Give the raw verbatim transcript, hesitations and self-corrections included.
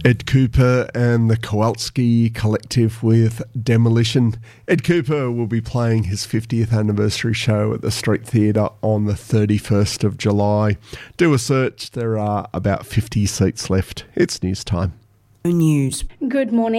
Ed Cooper and the Kowalski Collective with Demolition. Ed Cooper will be playing his fiftieth anniversary show at the Street Theatre on the thirty-first of July. Do a search, there are about fifty seats left. It's news time. News. Good morning.